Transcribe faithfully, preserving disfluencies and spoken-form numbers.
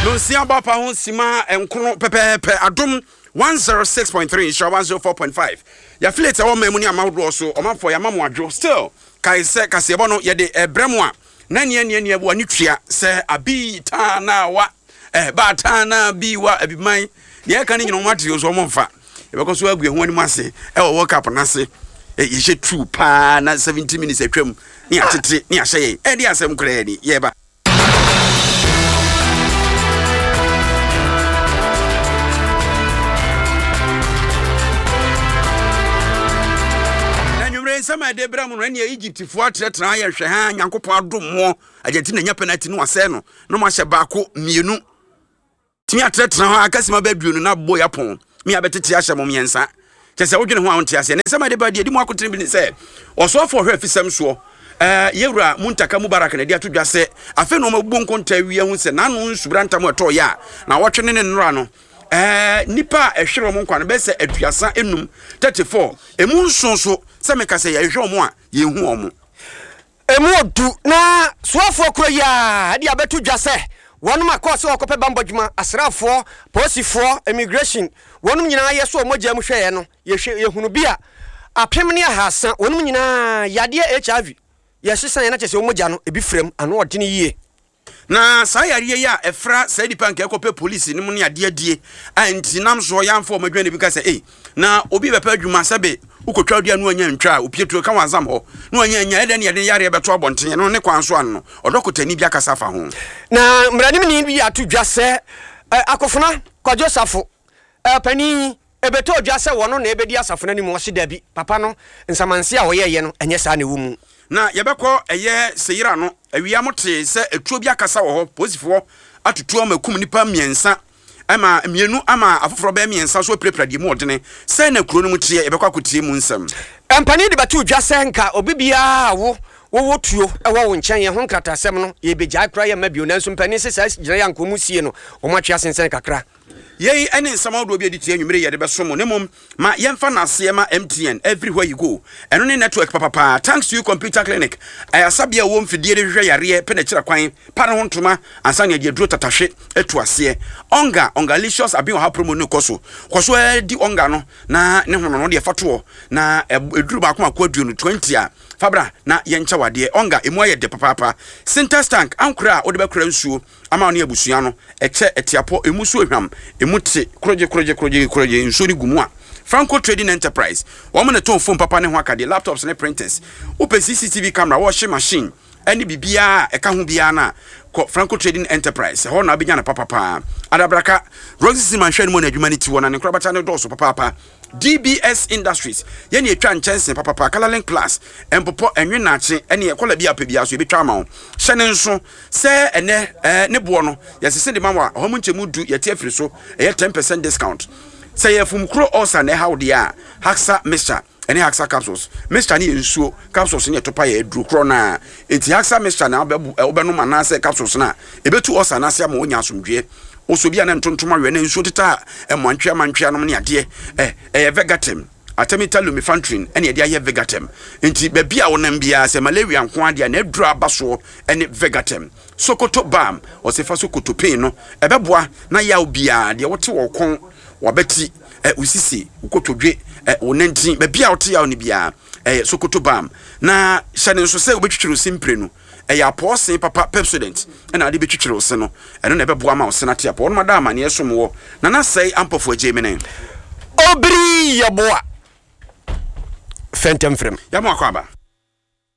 Lucia Bapa ho sima enkono pepepe adom one oh six point three insha one oh four point five. Ya filete wo memu ni amawdo so omafo ya mamu adwo still kai se kase bo no ye de ebremu a na ne ne ne bo ani twia se abi ta na wa eh ba ta na bi wa abiman ye kan nyino mate so omfa e be ko so agu ehu ani mase e wo world cup na se e ye true pa na seventy minutes atwam ni atete ni ahye e di asem kra ni ye ba sama de bra mu no ne Egypt fo atretra ya hwe ha Nyankopon adommo agenti na nya penalty no wase no no ma hye baako mienu timi atretra ha akasima ba duonu na bo yapon mi abetete ahye mo miensa kese wodwene ho awonte ase ne sama de ba de di mu akotre bi ne se osofo hwe afisam so eh yewura Muntaka Mubarak na de atodwase afa no ma bo nkonta wi hu se na no nsubranta mo eto ya na wotwe ne nra no eh nipa ehwere mo nkwa no be se aduasa enum thirty-four emu nsonso se meka se ye hwe mo a ye hu omo emu odu na soafo kro ya ade abetu dwase wonum akose okope bambodwuma asrafo posifo immigration wonum nyina ye so omogya mu hweye no ye hwe ye hunu bia apem ne ahasa wonum nyina yade H I V ye hyesan ye na kyese omogya no ebi frem ano odene yie na sayariye ya efra saidipa nke ekope police ni mu ne ade adie anti nam so yamfo omadwane bi ka se eh na obi bepa adwuma sabe ukotwa adua no anya ntwa opietuo ka wazam ho no anya anya ede ne yade yare beto abonten no ne kwanso an no odokotani bi akasa fa ho na mranim ni bi atodwase akofuna kwadwosafo pani ebeto odwase wono na ebedi asafo na ni mo hye dabi papa no nsamanse a woyeye no enye sa na wu na yebekọ eye seyira no awia mote se etuo bi akasa wo ho posifo atutuo makum nipa miensa ama mienu ama afoforo ba miensa so preprade mu odene se na kuro no mutie yebekọ akotie mu nsam empani de batu dwase nka obibia wo wo tuo ewo wo nchen ye ho nkratasem no ye begya kra ye mabio nanso mpani se sa gina ya nkomu sie no o matwa sensen kakra yei ene nsama do bi editie nwumere ye de besomo ne mom ma yemfa na ase ma M T N everywhere you go eno ne network papa pa thanks to you computer clinic ayasabia wo mfidie de hwehwe yare pe na kira kwan para ho ntoma ansa ne de duro tatahwe etu ase onga ongalicious abi ha promo no koso koso di onga no na ne hono no de fato na eduru ba ko akwa no twenty a fabra na yencha wade onga emu aye de papa pa center tank ankura wo de bekura nsuo ama no abusua no eche etiapo emu so hwam emuti kroje kroje kroje kroje nsuo ni gumu a Franco Trading Enterprise wo mo ne ton phone papa ne ho akade laptops ne printers open C C T V camera washing machine any bibia eka ho bia na Franco Trading Enterprise ho na abenya na papa pa adabraka Roxy Manhwan mo na adwuma ni ti wona ne krabata ne doso papa pa D B S Industries ye ne etwa nchense papa pa Color Link Plus empopo enwe na ache ene ekola bia pa bia so ebetwa ma ho hyene nso se ene ne bo no yesese de mawa ho mo nchemu du yete afiri so e ten percent discount se ye fum kro osa na how dia Haxa Mixture ene Haxa capsules Mixture ni nsuo capsules ni topa ye dru kro na enti Haxa Mixture na obenu manase capsules na ebetu osa na se ma onya asomdwe osobia na ntontoma we na nsuo teta emantwe amantwe no ne ade eh eh Vegatem Artemether Lumefantrine ene ade aye Vegatem enti ba bia wonam bia se malaria nko ade na adru abaso ene Vegatem Sokoto Balm o se fa Sokoto pain no ebeboa na ya obia de wote wo kon wabeti eh usisi ukotodwe eh wonantin ba bia wote ya oni bia eh Sokoto Balm na hyane nso se obetwitwiro simpre no eh apose papa Pepsodent na ade betwitwiro se no eno na ebeboa ma wo se na tia po no madama ne yesom wo na na sei ampofo agemene obri yeboa fentem frem ya mo akwaba